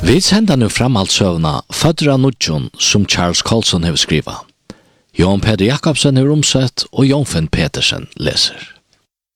Vi sender nu fram alt søvna Fødra Nudjon som Charles Colson har skrivet. Jon Peter Jakobsen har omsett og Jon Finn Petersen leser.